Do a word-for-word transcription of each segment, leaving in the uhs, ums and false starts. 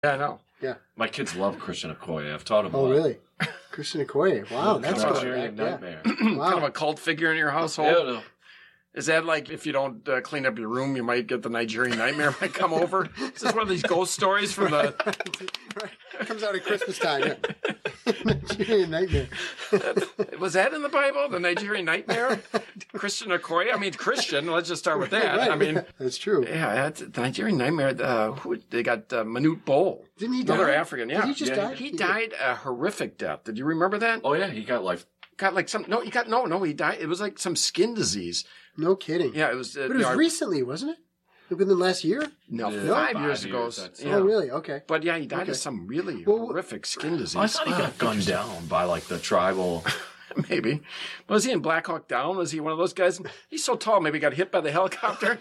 Yeah, I know. Yeah. My kids love Christian Okoye. I've taught them. Oh, a lot. really? Christian Okoye. Wow, that's Kind of going a back. Yeah. nightmare. Wow. Kind of a cult figure in your household. Yeah, no. Is that like if you don't uh, clean up your room, you might get the Nigerian nightmare might come over? Is this one of these ghost stories from the... Right. It comes out at Christmas time. Yeah. Nigerian nightmare. Was that in the Bible? The Nigerian nightmare? Christian Okoye? I mean, Christian. Let's just start with that. Right. I mean... That's true. Yeah, that's, the Nigerian nightmare. Uh, who, they got uh, Manute Bol. Didn't he Another die? African, yeah. Did he just yeah, die? He died a horrific death. Did you remember that? Oh yeah, he got like Got like some... No, he got... No, no, he died. It was like some skin disease. No kidding. Yeah, it was... Uh, But it was you know, recently, wasn't it? Within the last year? No, Yeah, five, five years years, ago. that's- yeah. Oh, really? Okay. But yeah, he died Okay. of some really Well, horrific skin disease. I thought he got gunned down by like the tribal. Maybe. Was he in Black Hawk Down? Was he one of those guys? He's so tall, maybe he got hit by the helicopter.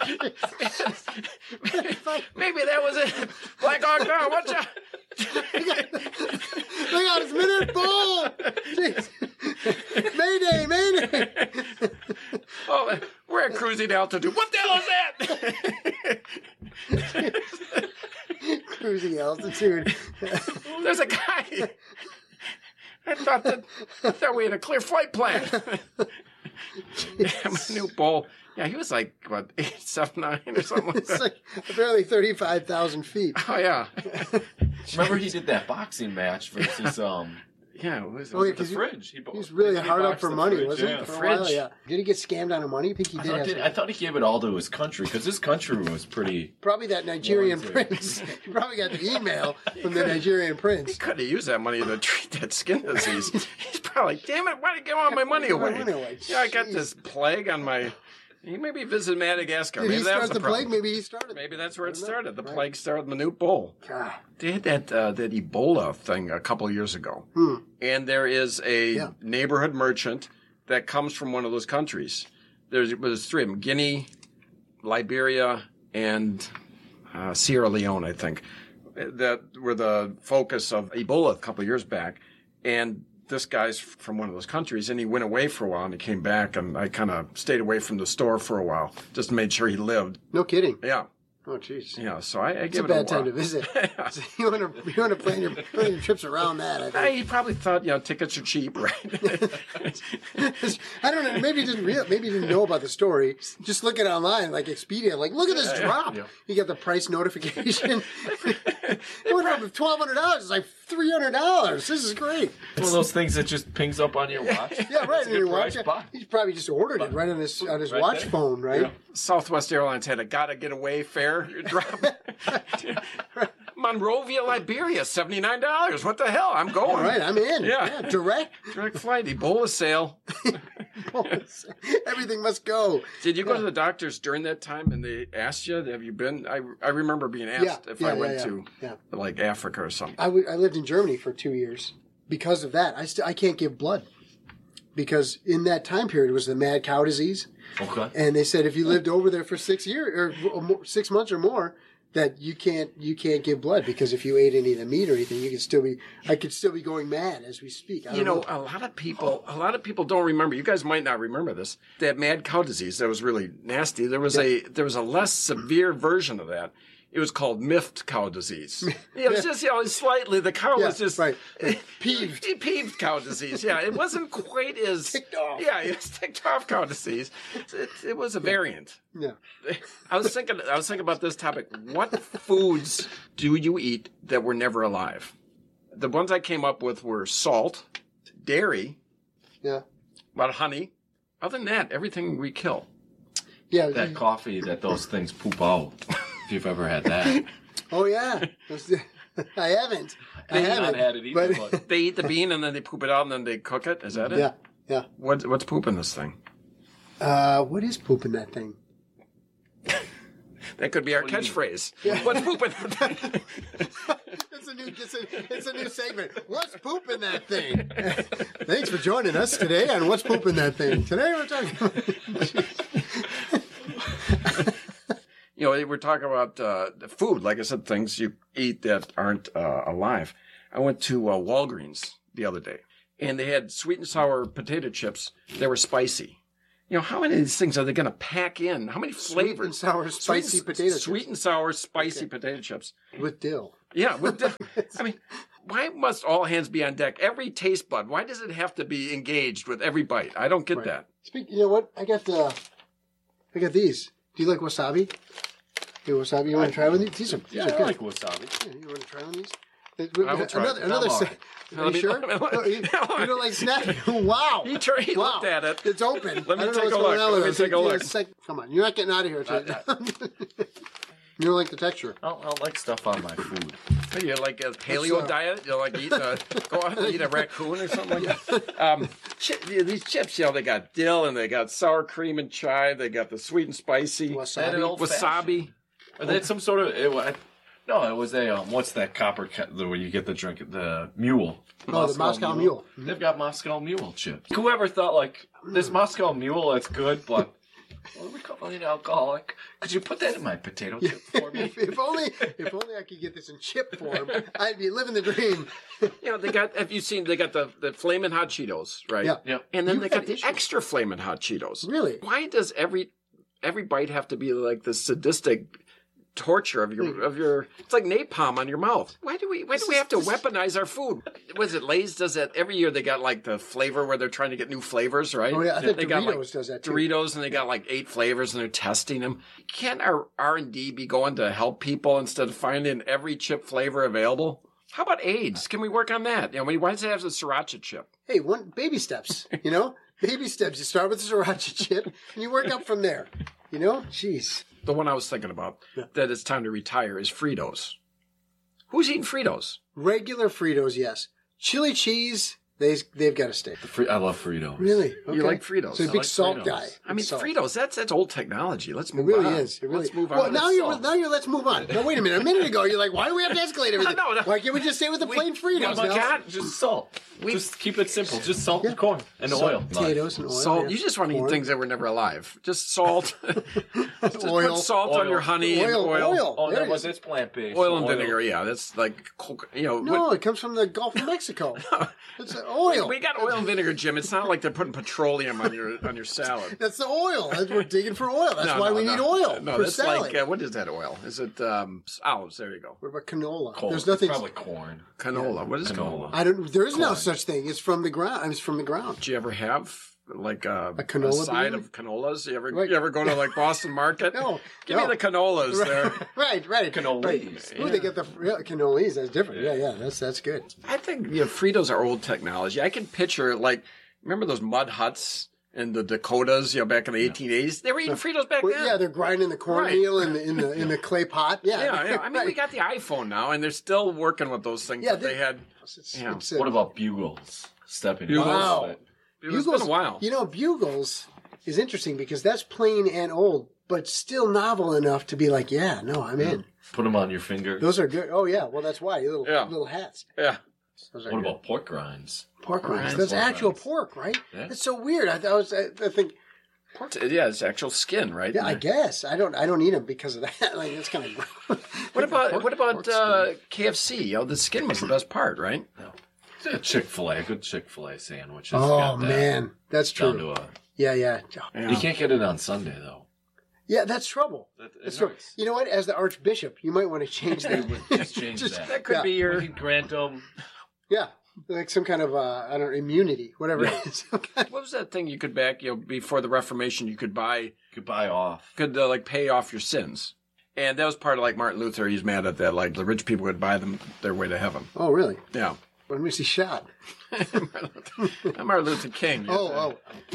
Maybe that was it. Black Hawk Down, watch out. Look out, it's Minute Ball! Jeez. Mayday, mayday! Oh, we're at cruising altitude. What the hell is that? Cruising altitude. There's a guy. I thought that I thought we had a clear flight plan. Yeah, new Bol. Yeah, he was like what eight, seven, nine, or something like It's that. like barely thirty-five thousand feet. Oh yeah, Remember he did that boxing match versus um yeah. It was, Oh, yeah, the 'cause he- fridge. He, He was really he hard up boxed for the money, fridge, wasn't yeah. he? For a Fridge. while, yeah. Did he get scammed out of money? I think he I did. thought, Have did, some- I thought he gave it all to his country because his country was pretty. Probably that Nigerian Wanted. prince. He probably got the email from the Nigerian prince. could have used that money to treat that skin disease. He's probably like, damn it, why did you give all my money Give my away? money away. Yeah, I got Jeez. this plague on my. He maybe visited Madagascar. Did maybe he that start was the, the problem. plague? Maybe he started. Maybe that's where I it don't know. started. The Right. plague started with Manute Bol. God. They had that uh, that Ebola thing a couple of years ago, Hmm. and there is a Yeah. neighborhood merchant that comes from one of those countries. There's was three of them: Guinea, Liberia, and uh, Sierra Leone, I think. That were the focus of Ebola a couple of years back, and this guy's from one of those countries, and he went away for a while, and he came back, and I kind of stayed away from the store for a while, just made sure he lived. No kidding. Yeah, Oh, jeez. yeah. So I, I It's give a it a bad time while. to visit. So you want to you want to plan your plan your trips around that. I I, think. he probably thought, you know, tickets are cheap, right? I don't know. Maybe he didn't real. Maybe he didn't know about the story. Just look at it online, like Expedia. Like, look at this drop. Yeah. You get the price notification. It went up twelve hundred dollars. It's like three hundred dollars. This is great. One of those things that just pings up on your watch. Yeah, right. It's a And good your watch. price. Buy. He probably just ordered it right on his on his Right watch there. phone, right? Yeah. Southwest Airlines had a gotta get away fare drop. Monrovia, Liberia, seventy-nine dollars. What the hell? I'm going. All right, I'm in. Yeah. direct. Direct flight, Ebola sale. Everything must go. Did you go to the doctors during that time and they asked you, have you been? I, I remember being asked Yeah, if yeah, I yeah, went yeah, to yeah. like Africa or something. I, w- I lived in Germany for two years. Because of that, I st- I can't give blood. Because in that time period it was the mad cow disease. Okay. And they said if you lived over there for six years or more, six months or more, that you can't you can't give blood because if you ate any of the meat or anything, you could still be I could still be going mad as we speak. I You don't know, a lot of people, a lot of people don't remember. You guys might not remember this. That mad cow disease that was really nasty. There was a there was a less severe version of that. It was called miffed cow disease. It was just, you know, slightly. The cow Yeah, was just right. Peeved. peeved cow disease. Yeah, it wasn't quite as Ticked off. Yeah, it was ticked off cow disease. It, it was a variant. Yeah. I was thinking. I was thinking about this topic. What foods do you eat that were never alive? The ones I came up with were salt, dairy, Yeah. about honey. Other than that, everything we kill. Yeah. That coffee that those things poop out. If you've ever had that. Oh yeah. I haven't. I I've haven't not had it either, but- but They eat the bean and then they poop it out and then they cook it. Is that it? yeah. Yeah. What, what's poop in this thing? Uh, what is poop in that thing? That could be our do you mean? catchphrase. What's poop in that thing? It's a new, it's a, it's a new segment. What's poop in that thing? Thanks for joining us today on What's Poop in That Thing. Today we're talking about... You know, we're talking about uh, food. Like I said, things you eat that aren't uh, alive. I went to uh, Walgreens the other day, and they had sweet and sour potato chips. They were spicy. You know, how many of these things are they going to pack in? How many Sweet flavors? and sour, spicy Sweet and- potato Sweet chips and sour, spicy Okay. potato chips. with dill. Yeah, with the, I mean, why must all hands be on deck? Every taste bud. Why does it have to be engaged with every bite? I don't get Right. that. Speak. You know what? I got the. I got these. Do you like wasabi? Hey, wasabi. You want to try one of these? These are these Yeah, are I good. like wasabi. Yeah, you want to try one of these? I will try another it. another. I'm se- alright. Are Let you me- sure? let me- No, you, you don't like snacking? Wow. He, tried, he Wow. looked at it. It's open. Let me I don't take know a what's going look. on with Let me it. take a Yeah, look. sec- Come on, you're not getting out of here. Until you don't like the texture. I don't, I don't like stuff on my food. What, you like a paleo uh, diet? You like eat a, go out and eat a raccoon or something like that? Um, chi- these chips, you know, they got dill and they got sour cream and chive. They got the sweet and spicy. Wasabi. And an old Wasabi. Or they had some sort of. It, wa- no, it was a. Um, what's that copper ca- the where you get the drink? The mule. Oh, the Moscow Mule. They've got Moscow Mule chips. Whoever thought like this Moscow Mule, that's good, but well, we're calling it alcoholic. Could you put that in my potato chip for me? if, if only, if only I could get this in chip form, I'd be living the dream. You know, they got, have you seen, they got the, the Flamin' Hot Cheetos, right? Yeah. Yeah. And then You they got had the issues. extra Flamin' Hot Cheetos. Really? Why does every every bite have to be like the sadistic torture of your of your? It's like napalm on your mouth. Why do we why do we have to weaponize our food? Was it Lay's does that every year? They got like the flavor where they're trying to get new flavors, right? Oh yeah, I think they Doritos got like does that too. Doritos, and they got like eight flavors, and they're testing them. Can't our R and D be going to help people instead of finding every chip flavor available? How about AIDS? Can we work on that? You know, why does it have the sriracha chip? Hey, one baby steps. You know, baby steps. You start with the sriracha chip, and you work up from there. You know, jeez. The one I was thinking about Yeah. that it's time to retire is Fritos. Who's eating Fritos? Regular Fritos, yes. Chili cheese, they they've got to stay. The Fri- I love Fritos. Really? You like Fritos? So a I big like salt Fritos. guy. I mean, Big salt. Fritos, that's that's old technology. Let's It move really on. is. It really Let's move on. Well, to now the you're salt. now you're. Let's move on. No, wait a minute. A minute ago, you're like, why do we have to escalate everything? No, no. Why can't we just stay with the plain Fritos? Oh my now? God, just salt. We- just keep it simple. Just salt and corn and Salt, oil. potatoes and oil. Salt. yeah. You just want to eat Corn. things that were never alive. Just salt. Just Oil. Put salt on Oil. your honey and Oil, oil. oil. Oh, There that it was is. it's plant based. Oil and vinegar. Yeah, that's like coca- you know. No, what- it comes from the Gulf of Mexico. It's the oil. we got oil and vinegar, Jim. It's not like they're putting petroleum on your on your salad. That's the oil. That's, we're digging for oil. That's No, why no, we no. need oil No, for that's salad. like uh, what is that oil? Is it um, olives? There you go. What about canola? Corn. There's nothing. Probably corn. Canola. What is Canola. canola? I don't. There is no Corn. such thing. It's from the ground. It's from the ground. Did you ever have like a, A canola side bean? of canolas? You ever Right. you ever go to like Boston Market? No, Give no. me the canolas there. right, right. Cannolis. Right. Ooh, they get the yeah, cannolis. That's different. Yeah, yeah. That's that's good. I think you know, Fritos are old technology. I can picture like remember those mud huts in the Dakotas, you know, back in the eighteen eighties? They were eating Fritos back Well, then. yeah, they're grinding the cornmeal in the in the in the clay pot. Yeah, yeah, yeah. I mean, we right. got the iPhone now, and they're still working with those things Yeah, that they they- had. It's, Yeah. it's, uh, What about bugles? Stepping. Bugles? Wow. It. It's been a while. You know, Bugles is interesting because that's plain and old, but still novel enough to be like, yeah, no, I'm in. Put them on your finger. Those are good. Oh yeah, well that's why little Yeah. little hats. Yeah. Those are What good. about pork rinds? pork rinds? rinds? That's Pork actual rinds. pork, right? Yeah. That's so weird. I, I was, I, I think, Pork- Yeah, it's actual skin, right? yeah, I guess I don't, I don't eat them because of that. Like it's kind of. What about Pork- what about pork uh, skin. K F C? You know, the skin was the best part, right? No. A Chick Fil A, a good Chick Fil A sandwich. It's Oh got that man, that's down true. to a. Yeah, yeah, Yeah. You can't get it on Sunday though. yeah. That's trouble. That, it That's trouble. hurts. You know what? As the Archbishop, you might want to change that. Just change that. That could Yeah. be We your. could grant them. Yeah, like some kind of uh, I don't know, immunity, whatever Yeah. it is. Okay. What was that thing you could back? You know, before the Reformation, you could buy, Could buy off. could uh, like pay off your sins, and that was part of like Martin Luther. He's mad at that. Like the rich people would buy them their way to heaven. Oh really? Yeah. When was he shot? Martin Luther, Martin Luther King. Oh,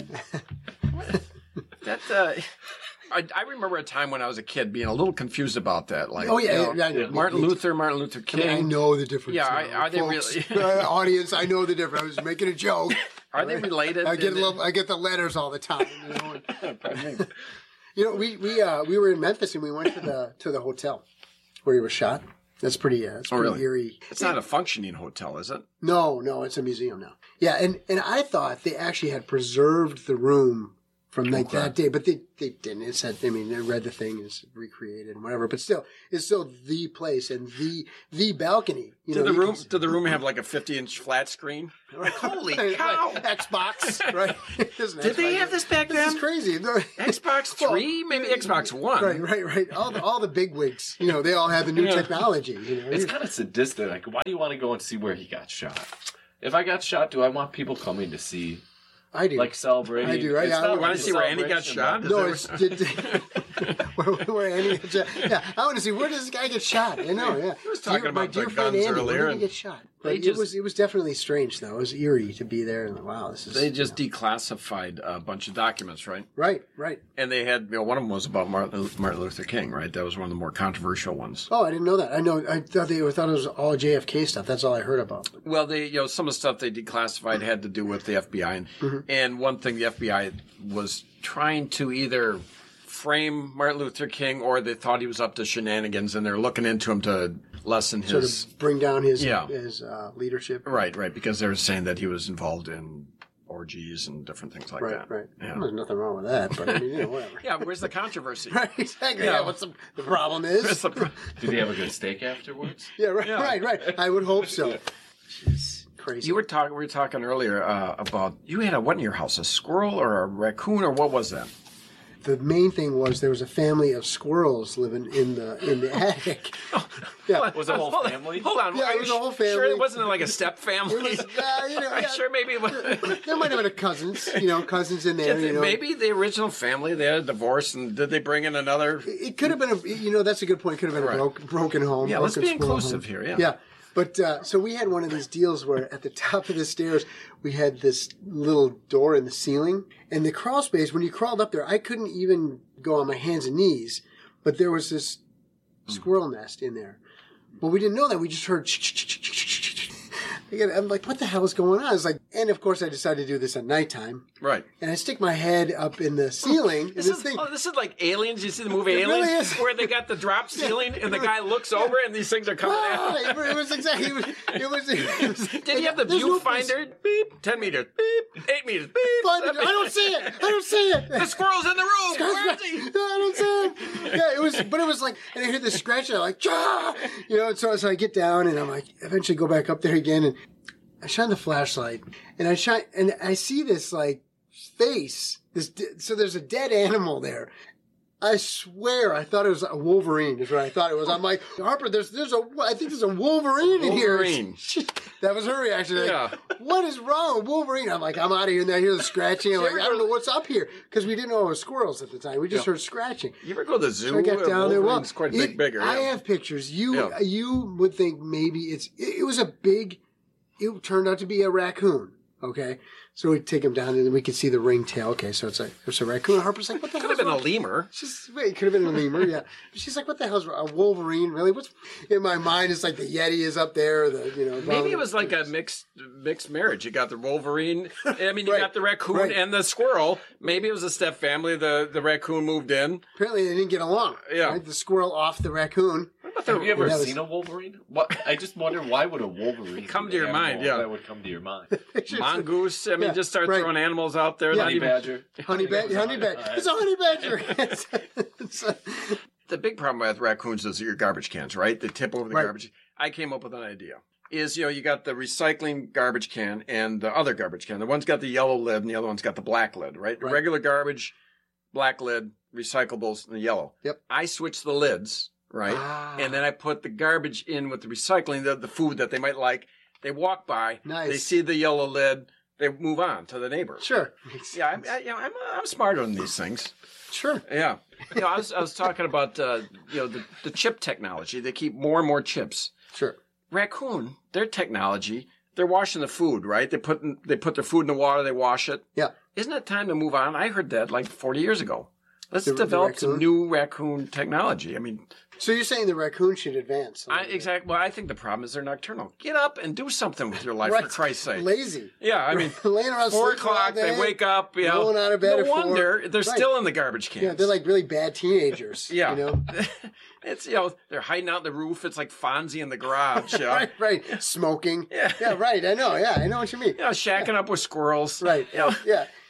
oh. That uh, I, I remember a time when I was a kid being a little confused about that. Like, Oh, yeah, you know, yeah, I know. Martin Me- me Luther, Martin Luther I, mean, I King. know the difference. Yeah, now, I- are they folks. really- Uh, audience, I know the difference. I was making a joke. Are they related? I get Is it- love, I get the letters all the time. You know, and- you know we we uh, we were in Memphis and we went to the to the hotel where he was shot. That's pretty. Uh, it's Oh, pretty really? eerie. It's not a functioning hotel, is it? No, no, it's a museum now. Yeah, and and I thought they actually had preserved the room from like Okay. that day, but they, they didn't. It said, I mean, they read the thing, it's recreated and whatever, but still, it's still the place and the the balcony. You Did know, the you room can- did the room have like a fifty inch flat screen? Like, holy cow! Right. Xbox, right? There's an Did they Xbox. have this back This then? is crazy. No, Xbox Well, three, maybe Xbox one. Right, right, right. All the all the big wigs, you know, they all have the new Yeah. technology. You know, It's You- kind of sadistic. Like, why do you want to go and see where he got shot? If I got shot, do I want people coming to see, I do. like, celebrating? I do, right? It's Yeah, I not would- You want like to a see where Andy got celebration, shot? but- Is no, that it's what- did, did, where, where Andy got shot. Yeah, I want to see where does this guy get shot. I know. Yeah, He was talking Dear- my about dear the friend guns Andy, earlier, Where did and he get shot? But they it just- was it was definitely strange though. It was eerie to be there and wow, this is They just declassified a bunch of documents, right? right, right. And they had, you know, one of them was about Martin, Martin Luther King, right? That was one of the more controversial ones. Oh, I didn't know that. I know. I thought they I thought it was all J F K stuff. That's all I heard about. Well, they, you know, some of the stuff they declassified had to do with the F B I, and, and one thing the F B I was trying to either frame Martin Luther King or they thought he was up to shenanigans, and they're looking into him to lessen Sort his of bring down his Yeah. his uh, leadership. right, right, because they were saying that he was involved in orgies and different things like Right, that. right. Yeah. There's nothing wrong with that, but I mean, you know, whatever. Yeah, where's the controversy? Right, exactly. Yeah. Yeah. What's the, the problem is? Where's the pro- Did he have a good steak afterwards? Yeah, right, Yeah. right, right. I would hope so. Jeez, crazy. You were talking. We were talking earlier uh, about you had a what in your house? A squirrel or a raccoon or what was that? The main thing was there was a family of squirrels living in the in the attic. Yeah. Was it a whole Hold on, family? Hold on. Yeah, Are it you was a whole Sure, family. it wasn't like a step family. It was, uh, you know, I'm yeah. sure maybe it was. There might have been a cousins, you know, cousins in there. You know, Maybe the original family they had a divorce and did they bring in another? it could have been a. You know, that's a good point. It could have been Right. a broke, broken home. Yeah, let's broken be squirrel inclusive home. here, yeah. Yeah. But uh, so we had one of these deals where at the top of the stairs we had this little door in the ceiling, and the crawl space. When you crawled up there, I couldn't even go on my hands and knees, but there was this squirrel nest in there. Well, we didn't know that. We just heard. Again, I'm like, what the hell is going on? It's like, and of course, I decided to do this at nighttime, Right. and I stick my head up in the ceiling. and This this is, thing, oh, this is like Aliens. You see the movie It really Aliens, is. where they got the drop ceiling and the guy looks over and these things are coming Ah, out. it was exactly. It was. It was, it was Did you have the there's no place- viewfinder? Beep. Ten meters. Beep. Eight meters. Beep. Find it. I don't see it. I don't see it. The squirrel's in the room. Where is he? No, I don't see it. Yeah, it was, but it was like, and I hear this scratch, and I'm like, "Jah!" You know. So, so I get down, and I'm like, eventually go back up there again, and I shine the flashlight, and I shine, and I see this like face. This, de- so there's a dead animal there. I swear, I thought it was a Wolverine. Is what I thought it was. I'm like, Harper, there's, there's a, I think there's a Wolverine in here. Wolverine. That was her reaction. Like, Yeah. what is wrong with Wolverine? I'm like, I'm out of here. And I hear the scratching. I'm like, I don't know what's up here. Because we didn't know it was squirrels at the time. We just Yeah. heard scratching. You ever go to the zoo? So I got down there. Well, Wolverine's quite a bit it- bigger. I yeah. have pictures. You Yeah. you would think maybe it's, it, it was a big, it turned out to be a raccoon. Okay. So we take him down and we could see the ringtail. Okay. So it's like, it's a raccoon. Harper's like, what the Could hell? have been a lemur. She's, wait, it could have been a lemur, yeah. She's like, what the hell's wrong? A Wolverine, really? What's in my mind? It's like the Yeti is up there. The you know, Maybe it was like a mixed mixed marriage. You got the Wolverine. I mean, you Right, got the raccoon right. and the squirrel. Maybe it was a step family. The the raccoon moved in. Apparently they didn't get along. Yeah. right? The squirrel off the raccoon. Have you ever That was- seen a Wolverine? What? I just wonder why would a Wolverine Come be to your an mind, animal yeah. That would come to your mind. Mongoose. I mean, Yeah, just start right. throwing animals out there. Yeah. not Honey even- badger. Honey badger. Honey badger. All right. It's a honey badger. It's- it's a- The big problem with raccoons is your garbage cans, right? They tip over the Right. garbage. I came up with an idea. Is, you know, you got the recycling garbage can and the other garbage can. The one's got the yellow lid and the other one's got the black lid, right? The Right. regular garbage, black lid, recyclables, and the yellow. Yep. I switch the lids, right? Ah. And then I put the garbage in with the recycling, the, the food that they might like. They walk by, Nice. they see the yellow lid, they move on to the neighbor. Sure. Yeah, I'm, I, you know, I'm, I'm smarter than these things. Sure. Yeah. You know, I was I was talking about uh, you know the, the chip technology. They keep more and more chips. Sure. Raccoon, their technology, they're washing the food, right? They put in, they put their food in the water, they wash it. Yeah. Isn't it time to move on? I heard that like forty years ago. Let's The- the develop some raccoon? new raccoon technology. I mean, So you're saying the raccoon should advance? a I little bit. exactly. Well, I think the problem is they're nocturnal. Get up and do something with your life, Right. for Christ's sake. Lazy. Yeah, I mean, Laying around four sleeping all o'clock, they day. wake up. You know, rolling out of bed no at four. wonder they're Right. still in the garbage cans. Yeah, they're like really bad teenagers. Yeah. You know? It's, you know, they're hiding out the roof. It's like Fonzie in the garage. You know, Right, right. Smoking. Yeah. Yeah, right. I know. Yeah, I know what you mean. you know shacking up with squirrels. Right. You know, Yeah.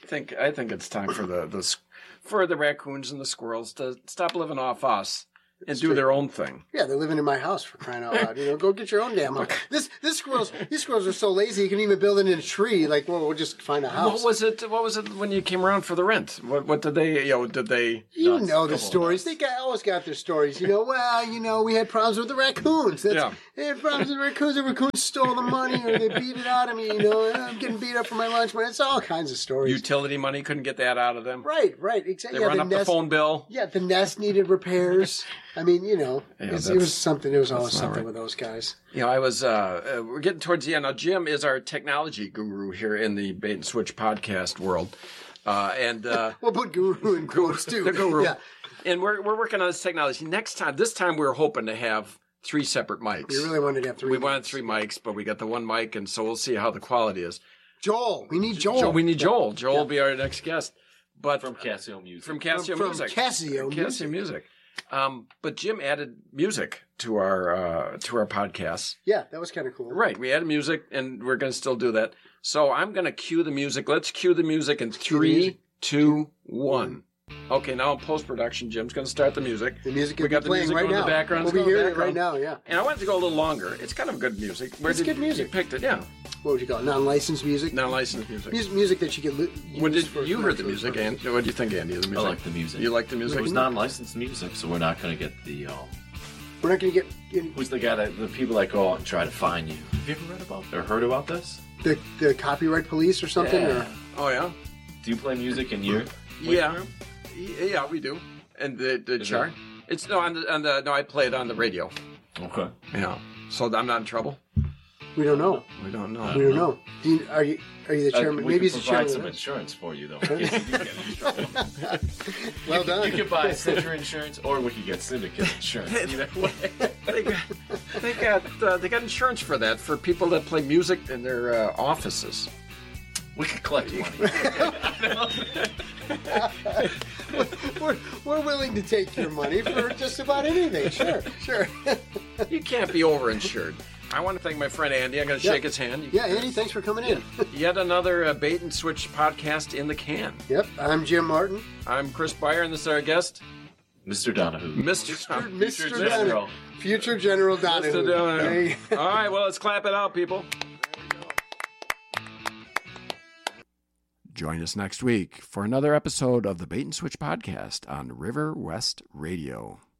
I think I think it's time for the, the s- for the raccoons and the squirrels to stop living off us and do true. their own thing. Yeah, they're living in my house for crying out loud. You know, go get your own damn house. This this squirrels these squirrels are so lazy you can even build it in a tree. Like, well, we'll just find a house. What was it? What was it when you came around for the rent? What what did they? You know, did they? You Nuts. know the Couple stories. They got, always got their stories. You know, well, you know, we had problems with the raccoons. That's, Yeah. They had problems with the raccoons. The raccoons stole the money or they beat it out of me. You know, and I'm getting beat up for my lunch money. It's all kinds of stories. Utility money couldn't get that out of them. right, right. Exactly. They Yeah, run the up the nest, phone bill. yeah, the nest needed repairs. I mean, you know, Yeah, it's, it that's- was something. It was always not something right. with those guys. You know, I was. Uh, uh, we're getting towards the end now. Jim is our technology guru here in the Bait and Switch podcast world, uh, and uh, We'll put guru in quotes too. the guru. Yeah, And we're we're working on this technology. Next time, this time we're hoping to have three separate mics. we really wanted to have three. We wanted three mics, but we got the one mic, and so we'll see how the quality is. Joel, we need Joel. Joel, we need Joel. Joel will be our next guest. But From Casio Music. from Casio from Music. Casio Casio Music. Music. Um, but Jim added music to our uh, to our podcasts. Yeah, that was kind of cool. Right, we added music, and we're going to still do that. So I'm going to cue the music. Let's cue the music in the three, music. two, one. Okay, now in post production, Jim's going to start the music. The music We is got the playing music right going in now. the background. We'll It's be going in the hearing it right background. now. Yeah. And I wanted to go a little longer. It's kind of good music. Where It's did good music. You picked it, yeah. What would you call it? Non-licensed music. Non-licensed music. Music, music that you get. Li- What use did for you heard the commercial music, purposes. Andy? What do you think, Andy? of The I music. like the music. You like the music? It was non-licensed music, so we're not going to get the. Uh, We're not going to get in who's the guy that the people that go out and try to find you? Have you ever read about or heard about this? the the copyright police or something. Yeah. Or Oh yeah. Do you play music in your? Yeah. Y- Yeah, we do. And the the Is chart. It's no on the on the no. I play it on the radio. Okay. Yeah. So I'm not in trouble. we don't know. We don't know. We don't know. Do you, are you are you the Uh, chairman? we Maybe can he's the provide chairman. some of this. insurance for you though. in case you do get in trouble. Well done. You can buy Cinder Insurance, or we can get Syndicate Insurance. Either way. they got they got, uh, they got insurance for that for people that play music in their uh, offices. We can collect money. we're, we're willing to take your money for just about anything. Sure, sure. You can't be overinsured. I want to thank my friend Andy. I'm going to Yeah. shake his hand. Yeah, Andy, thanks for coming in. Yet another uh, Bait and Switch podcast in the can. Yep, I'm Jim Martin. I'm Chris Beyer, and this is our guest, Mister Donahue. Mister Mister General. Donahue. Future General Donahue. Mister Donahue. There you go. All right, well, let's clap it out, people. Join us next week for another episode of the Bait and Switch podcast on River West Radio.